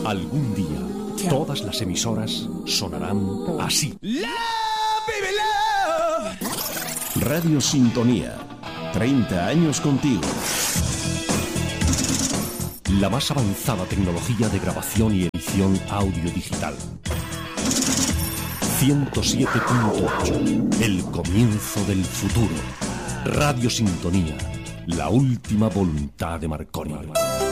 Algún día, todas las emisoras sonarán así. Radio Sintonía, 30 años contigo. La más avanzada tecnología de grabación y edición audiodigital. 107.8, el comienzo del futuro. Radio Sintonía, la última voluntad de Marconi.